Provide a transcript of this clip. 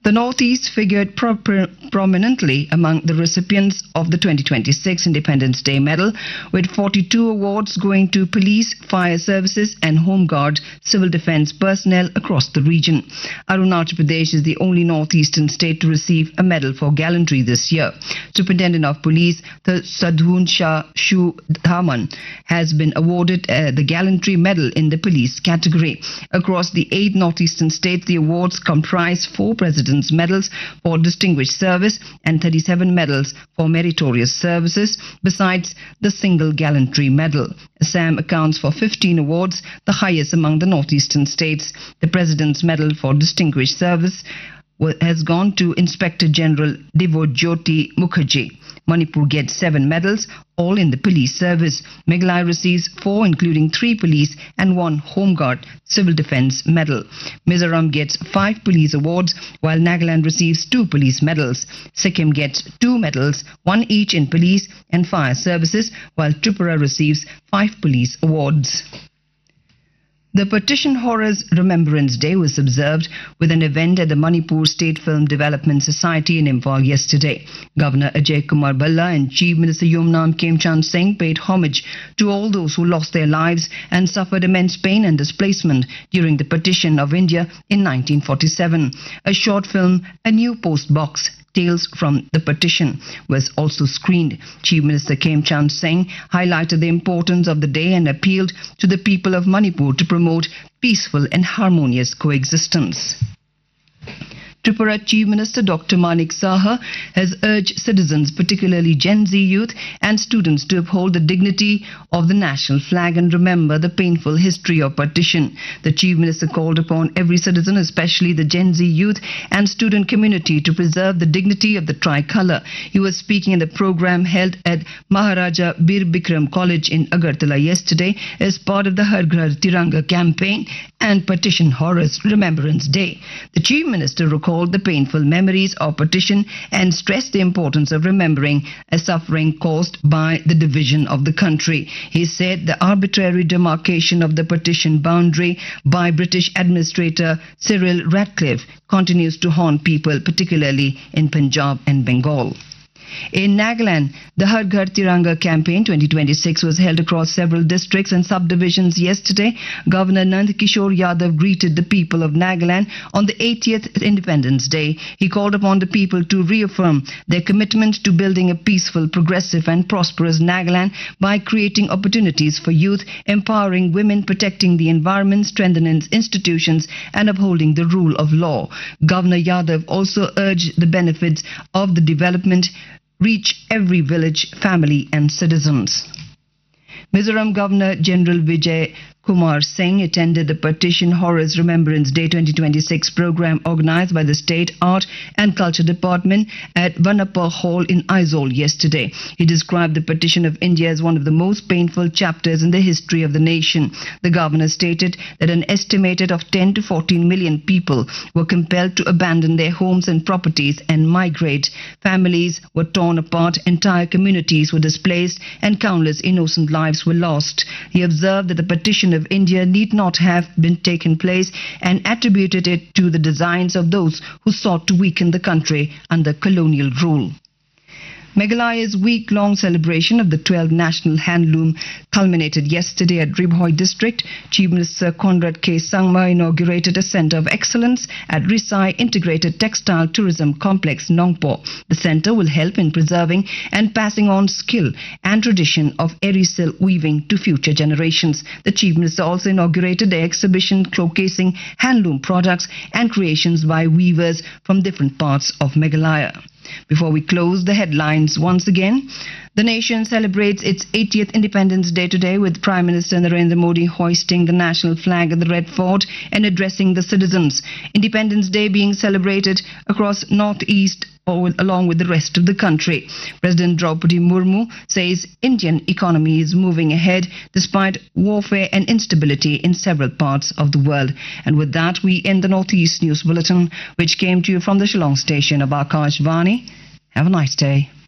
The Northeast figured prominently among the recipients of the 2026 Independence Day Medal, with 42 awards going to police, fire services and home guard civil defense personnel across the region. Arunachal Pradesh is the only northeastern state to receive a medal for gallantry this year. Superintendent of Police Sadhun Shah Shu Dhaman has been awarded the Gallantry Medal in the police category. Across the 8 northeastern states, the awards comprise 4 President's Medals for distinguished service and 37 medals for meritorious services, besides the single Gallantry Medal. Assam accounts for 15 awards, the highest among the northeastern states. The President's Medal for distinguished service has gone to Inspector General Devojyoti Mukherjee. Manipur gets 7 medals, all in the police service. Meghalaya receives 4, including 3 police and 1 Home Guard Civil Defense Medal. Mizoram gets 5 police awards, while Nagaland receives 2 police medals. Sikkim gets 2 medals, 1 each in police and fire services, while Tripura receives 5 police awards. The Partition Horrors Remembrance Day was observed with an event at the Manipur State Film Development Society in Imphal yesterday. Governor Ajay Kumar Bhalla and Chief Minister Yumnam Khemchand Singh paid homage to all those who lost their lives and suffered immense pain and displacement during the partition of India in 1947. A short film, A New Post Box, Tales from the Partition, was also screened. Chief Minister Khemchand Singh highlighted the importance of the day and appealed to the people of Manipur to promote peaceful and harmonious coexistence. Tripura Chief Minister Dr. Manik Saha has urged citizens, particularly Gen Z youth and students, to uphold the dignity of the national flag and remember the painful history of partition. The Chief Minister called upon every citizen, especially the Gen Z youth and student community, to preserve the dignity of the tricolour. He was speaking in the program held at Maharaja Bir Bikram College in Agartala yesterday as part of the Har Ghar Tiranga campaign and Partition Horrors Remembrance Day. The Chief Minister recalled the painful memories of partition and stressed the importance of remembering a suffering caused by the division of the country. He said the arbitrary demarcation of the partition boundary by British Administrator Cyril Ratcliffe continues to haunt people, particularly in Punjab and Bengal. In Nagaland, the Har Ghar Tiranga campaign 2026 was held across several districts and subdivisions yesterday. Governor Nand Kishore Yadav greeted the people of Nagaland on the 80th Independence Day. He called upon the people to reaffirm their commitment to building a peaceful, progressive and prosperous Nagaland by creating opportunities for youth, empowering women, protecting the environment, strengthening institutions and upholding the rule of law. Governor Yadav also urged the benefits of the development reach every village, family and citizens. Mizoram Governor General Vijay Kumar Singh attended the Partition Horrors Remembrance Day 2026 program organized by the State Art and Culture Department at Vanapur Hall in Aizawl yesterday. He described the partition of India as one of the most painful chapters in the history of the nation. The governor stated that an estimated of 10 to 14 million people were compelled to abandon their homes and properties and migrate. Families were torn apart, entire communities were displaced, and countless innocent lives were lost. He observed that the partition of India need not have been taken place and attributed it to the designs of those who sought to weaken the country under colonial rule. Meghalaya's week-long celebration of the 12th National Handloom culminated yesterday at Ribhoi district. Chief Minister Conrad K. Sangma inaugurated a centre of excellence at Risai Integrated Textile Tourism Complex, Nongpo. The centre will help in preserving and passing on skill and tradition of eri silk weaving to future generations. The Chief Minister also inaugurated the exhibition showcasing handloom products and creations by weavers from different parts of Meghalaya. Before we close, the headlines once again. The nation celebrates its 80th Independence Day today, with Prime Minister Narendra Modi hoisting the national flag at the Red Fort and addressing the citizens. Independence Day being celebrated across Northeast along with the rest of the country. President Draupadi Murmu says Indian economy is moving ahead despite warfare and instability in several parts of the world. And with that, we end the Northeast News Bulletin, which came to you from the Shillong station of Akashvani. Have a nice day.